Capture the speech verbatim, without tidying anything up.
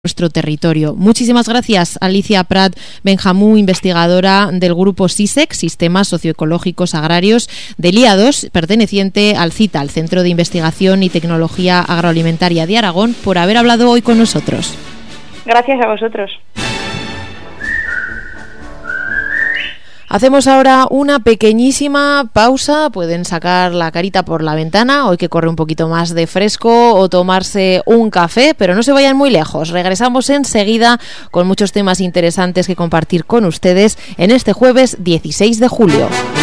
nuestro territorio. Muchísimas gracias, Alicia Prat Benjamú, investigadora del grupo SISEC, Sistemas Socioecológicos Agrarios del I A dos, perteneciente al CITA, al Centro de Investigación y Tecnología Agroalimentaria de Aragón, por haber hablado hoy con nosotros. Gracias a vosotros. Hacemos ahora una pequeñísima pausa. Pueden sacar la carita por la ventana, hoy que corre un poquito más de fresco, o tomarse un café, pero no se vayan muy lejos. Regresamos enseguida con muchos temas interesantes que compartir con ustedes en este jueves dieciséis de julio.